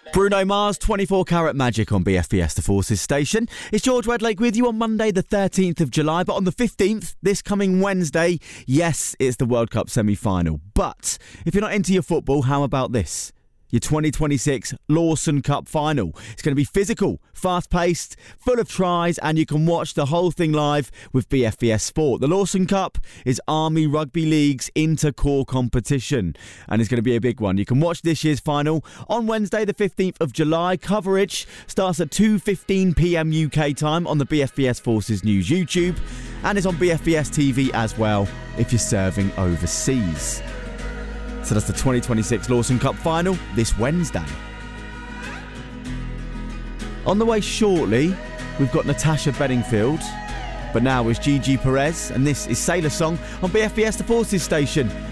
Bruno Mars, 24 Karat Magic on BFBS The Forces station. It's George Wedlake with you on Monday the 13th of July, but on the 15th, this coming Wednesday, yes, it's the World Cup semi-final. But if you're not into your football, how about this? Your 2026 Lawson Cup final. It's going to be physical, fast-paced, full of tries, and you can watch the whole thing live with BFBS Sport. The Lawson Cup is Army Rugby League's inter-corps competition, and it's going to be a big one. You can watch this year's final on Wednesday, the 15th of July. Coverage starts at 2:15 p.m. UK time on the BFBS Forces News YouTube, and it's on BFBS TV as well if you're serving overseas. So that's the 2026 Lawson Cup final this Wednesday. On the way shortly, we've got Natasha Bedingfield. But now it's Gigi Perez, and this is Sailor Song on BFBS The Forces station.